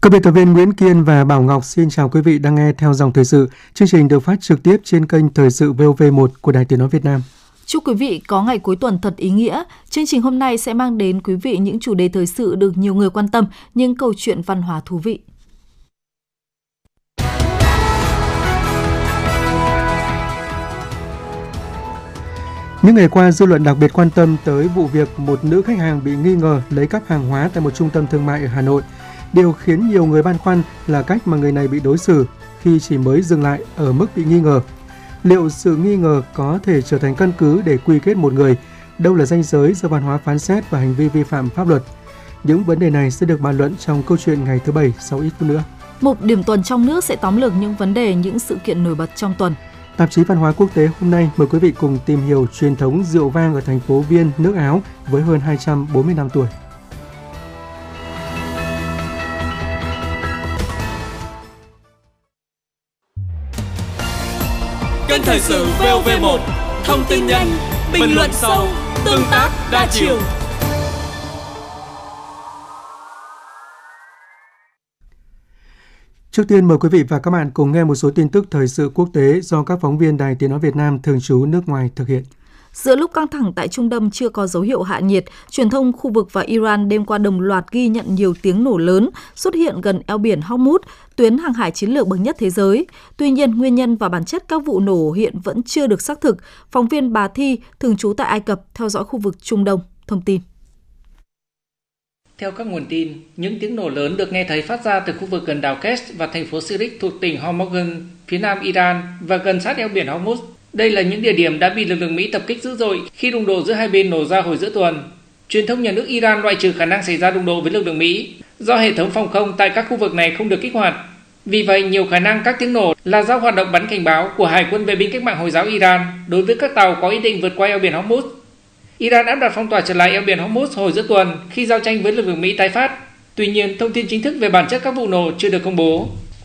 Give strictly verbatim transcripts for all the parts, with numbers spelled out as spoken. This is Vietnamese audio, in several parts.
Các biên tập viên Nguyễn Kiên và Bảo Ngọc xin chào quý vị đang nghe theo dòng thời sự. Chương trình được phát trực tiếp trên kênh Thời sự vê o vê một của Đài Tiếng nói Việt Nam. Chúc quý vị có ngày cuối tuần thật ý nghĩa. Chương trình hôm nay sẽ mang đến quý vị những chủ đề thời sự được nhiều người quan tâm, những câu chuyện văn hóa thú vị. Những ngày qua, dư luận đặc biệt quan tâm tới vụ việc một nữ khách hàng bị nghi ngờ lấy cắp hàng hóa tại một trung tâm thương mại ở Hà Nội. Điều khiến nhiều người băn khoăn là cách mà người này bị đối xử khi chỉ mới dừng lại ở mức bị nghi ngờ. Liệu sự nghi ngờ có thể trở thành căn cứ để quy kết một người? Đâu là ranh giới giữa văn hóa phán xét và hành vi vi phạm pháp luật? Những vấn đề này sẽ được bàn luận trong câu chuyện ngày thứ Bảy sau ít phút nữa. Mục Điểm tuần trong nước sẽ tóm lược những vấn đề, những sự kiện nổi bật trong tuần. Tạp chí Văn hóa Quốc tế hôm nay mời quý vị cùng tìm hiểu truyền thống rượu vang ở thành phố Viên, nước Áo với hơn hai trăm bốn mươi năm tuổi. Kênh Thời sự vê o vê một, thông tin nhanh, bình luận sâu, tương tác đa chiều. Trước tiên mời quý vị và các bạn cùng nghe một số tin tức thời sự quốc tế do các phóng viên Đài Tiếng nói Việt Nam thường trú nước ngoài thực hiện. Giữa lúc căng thẳng tại Trung Đông chưa có dấu hiệu hạ nhiệt, truyền thông khu vực và Iran đêm qua đồng loạt ghi nhận nhiều tiếng nổ lớn xuất hiện gần eo biển Hormuz, tuyến hàng hải chiến lược bậc nhất thế giới. Tuy nhiên, nguyên nhân và bản chất các vụ nổ hiện vẫn chưa được xác thực. Phóng viên Bà Thi, thường trú tại Ai Cập, theo dõi khu vực Trung Đông, thông tin. Theo các nguồn tin, những tiếng nổ lớn được nghe thấy phát ra từ khu vực gần đảo Kers và thành phố Sirik thuộc tỉnh Hormozgan, phía nam Iran và gần sát eo biển Hormuz. Đây là những địa điểm đã bị lực lượng Mỹ tập kích dữ dội khi đụng độ giữa hai bên nổ ra hồi giữa tuần. Truyền thông nhà nước Iran loại trừ khả năng xảy ra đụng độ với lực lượng Mỹ do hệ thống phòng không tại các khu vực này không được kích hoạt. Vì vậy, nhiều khả năng các tiếng nổ là do hoạt động bắn cảnh báo của Hải quân vệ binh cách mạng Hồi giáo Iran đối với các tàu có ý định vượt qua eo biển Hormuz. Iran áp đặt phong tỏa trở lại eo biển Hormuz hồi giữa tuần khi giao tranh với lực lượng Mỹ tái phát. Tuy nhiên, thông tin chính thức về bản chất các vụ nổ chưa được công bố.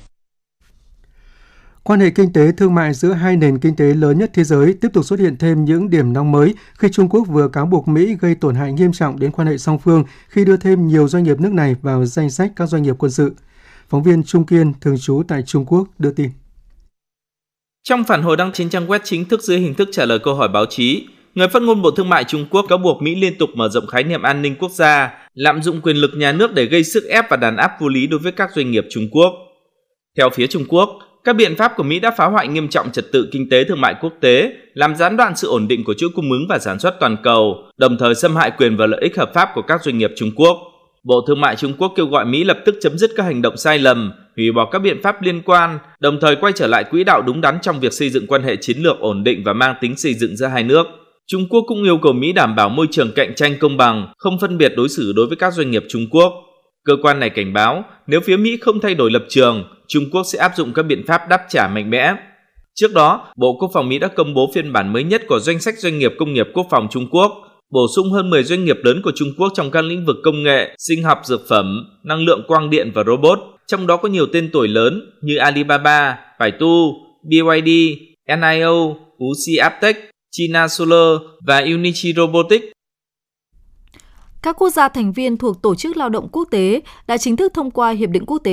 Quan hệ kinh tế thương mại giữa hai nền kinh tế lớn nhất thế giới tiếp tục xuất hiện thêm những điểm nóng mới khi Trung Quốc vừa cáo buộc Mỹ gây tổn hại nghiêm trọng đến quan hệ song phương khi đưa thêm nhiều doanh nghiệp nước này vào danh sách các doanh nghiệp quân sự. Phóng viên Trung Kiên, thường trú tại Trung Quốc, đưa tin. Trong phản hồi đăng trên trang web chính thức dưới hình thức trả lời câu hỏi báo chí, người phát ngôn Bộ Thương mại Trung Quốc cáo buộc Mỹ liên tục mở rộng khái niệm an ninh quốc gia, lạm dụng quyền lực nhà nước để gây sức ép và đàn áp vô lý đối với các doanh nghiệp Trung Quốc. Theo phía Trung Quốc, các biện pháp của Mỹ đã phá hoại nghiêm trọng trật tự kinh tế thương mại quốc tế, làm gián đoạn sự ổn định của chuỗi cung ứng và sản xuất toàn cầu, đồng thời xâm hại quyền và lợi ích hợp pháp của các doanh nghiệp Trung Quốc. Bộ Thương mại Trung Quốc kêu gọi Mỹ lập tức chấm dứt các hành động sai lầm, hủy bỏ các biện pháp liên quan, đồng thời quay trở lại quỹ đạo đúng đắn trong việc xây dựng quan hệ chiến lược ổn định và mang tính xây dựng giữa hai nước. Trung Quốc cũng yêu cầu Mỹ đảm bảo môi trường cạnh tranh công bằng, không phân biệt đối xử đối với các doanh nghiệp Trung Quốc. Cơ quan này cảnh báo, nếu phía Mỹ không thay đổi lập trường, Trung Quốc sẽ áp dụng các biện pháp đáp trả mạnh mẽ. Trước đó, Bộ Quốc phòng Mỹ đã công bố phiên bản mới nhất của danh sách doanh nghiệp công nghiệp quốc phòng Trung Quốc, bổ sung hơn mười doanh nghiệp lớn của Trung Quốc trong các lĩnh vực công nghệ, sinh học dược phẩm, năng lượng quang điện và robot, trong đó có nhiều tên tuổi lớn như Alibaba, Baidu, bê i đê, en i o, u xê Aptech, China Solar và Unichi Robotics. Các quốc gia thành viên thuộc Tổ chức Lao động Quốc tế đã chính thức thông qua Hiệp định Quốc tế